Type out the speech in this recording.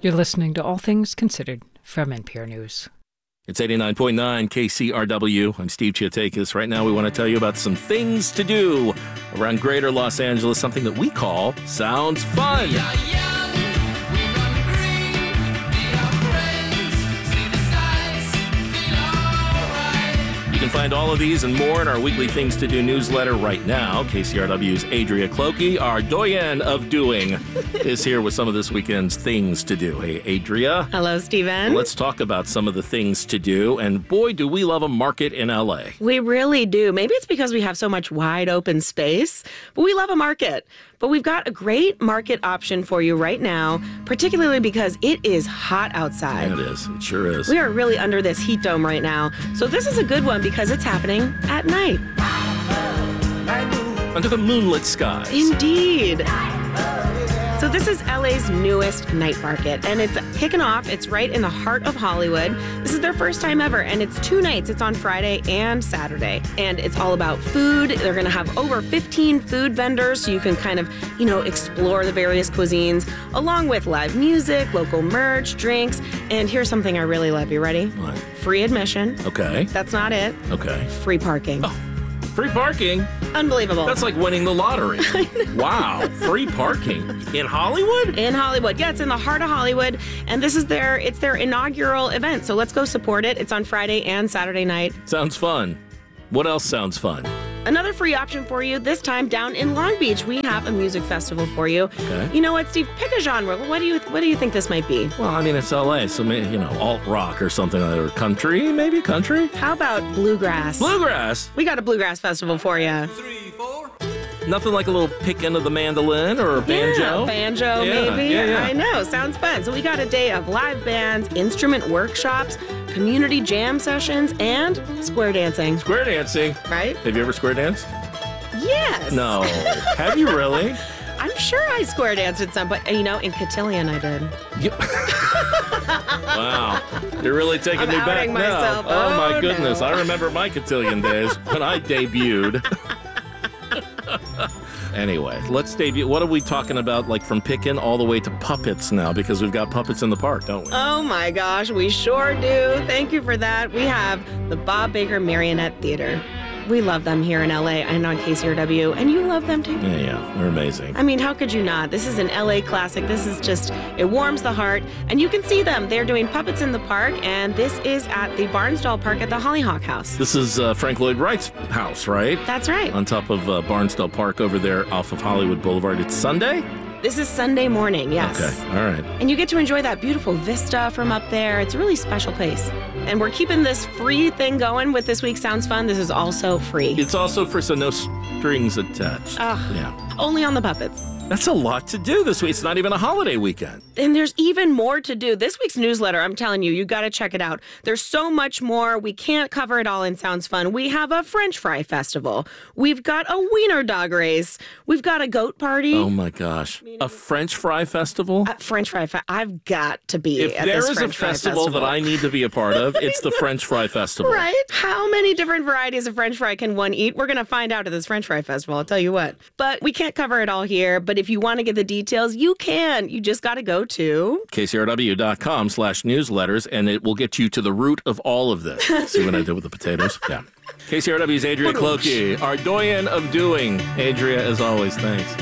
You're listening to All Things Considered from NPR News. It's 89.9 KCRW. I'm Steve Chiatakis. Right now we want to tell you about some things to do around greater Los Angeles, something that we call Sounds Fun. You can find all of these and more in our weekly Things to Do newsletter right now. KCRW's Adria Clokey, our doyen of doing, is here with some of this weekend's Things to Do. Hey, Adria. Hello, Steven. Let's talk about some of the things to do. And boy, do we love a market in LA. We really do. Maybe it's because we have so much wide open space, but we love a market. But we've got a great market option for you right now, particularly because it is hot outside. Yeah, it is. It sure is. We are really under this heat dome right now. So this is a good one because it's happening at night. Under the moonlit skies. Indeed. So this is LA's newest night market, and it's kicking off. It's right in the heart of Hollywood. This is their first time ever, and it's 2 nights. It's on Friday and Saturday, and it's all about food. They're going to have over 15 food vendors, so you can kind of, explore the various cuisines, along with live music, local merch, drinks, and here's something I really love. You ready? What? Free admission. Okay. That's not it. Okay. Free parking. Oh. Free parking? Unbelievable. That's like winning the lottery. Wow. Free parking. In Hollywood? In Hollywood. Yeah, it's in the heart of Hollywood. And it's their inaugural event. So let's go support it. It's on Friday and Saturday night. Sounds fun. What else sounds fun? Another free option for you, this time down in Long Beach. We have a music festival for you. Okay. You know what, Steve? Pick a genre. What do you think this might be? Well, I mean, it's LA, so maybe, alt rock or something like that. Or country, maybe country? How about bluegrass? Bluegrass? We got a bluegrass festival for you. 3, 4. Nothing like a little picking of the mandolin or a banjo? Yeah, banjo, maybe. Yeah. I know. Sounds fun. So we got a day of live bands, instrument workshops, community jam sessions, and square dancing. Square dancing? Right? Have you ever square danced? Yes. No. Have you really? I'm sure I square danced at some point. In Cotillion I did. Wow. You're really taking me back outing myself. now. Oh, my Oh, goodness. no. I remember my cotillion days when I debuted. Anyway, let's debut. What are we talking about, like from picking all the way to puppets now? Because we've got puppets in the park, don't we? Oh my gosh, we sure do. Thank you for that. We have the Bob Baker Marionette Theater. We love them here in LA and on KCRW, and you love them too. Yeah, they're amazing. I mean, how could you not? This is an LA classic. This is just, it warms the heart, and you can see them. They're doing Puppets in the Park, and this is at the Barnsdall Park at the Hollyhock House. This is Frank Lloyd Wright's house, right? That's right. On top of Barnsdall Park over there off of Hollywood Boulevard. It's Sunday? This is Sunday morning, yes. Okay, all right. And you get to enjoy that beautiful vista from up there. It's a really special place. And we're keeping this free thing going with this week's Sounds Fun. This is also free. It's also for so no strings attached. Yeah. Only on the puppets. That's a lot to do this week. It's not even a holiday weekend. And there's even more to do. This week's newsletter, I'm telling you, you got to check it out. There's so much more. We can't cover it all in Sounds Fun. We have a French fry festival. We've got a wiener dog race. We've got a goat party. Oh my gosh. A French fry festival? French fry I've got to be If at there this is a French fry festival that I need to be a part of, it's the French Fry Festival. Right? How many different varieties of French fry can one eat? We're going to find out at this French fry festival, I'll tell you what. But we can't cover it all here. But if you want to get the details, you can. You just got to go to KCRW.com/newsletters, and it will get you to the root of all of this. See what I did with the potatoes? Yeah. KCRW's Adria Clokey, our doyen of doing. Adria, as always, thanks.